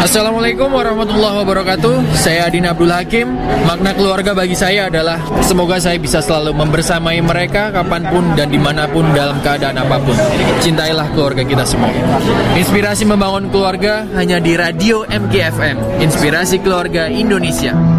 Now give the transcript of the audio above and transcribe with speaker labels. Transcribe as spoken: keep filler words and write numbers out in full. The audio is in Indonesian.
Speaker 1: Assalamualaikum warahmatullahi wabarakatuh. Saya Adin Abdul Hakim. Makna keluarga bagi saya adalah semoga saya bisa selalu membersamai mereka kapanpun dan dimanapun dalam keadaan apapun. Cintailah keluarga kita semua. Inspirasi membangun keluarga hanya di Radio M K F M. Inspirasi Keluarga Indonesia.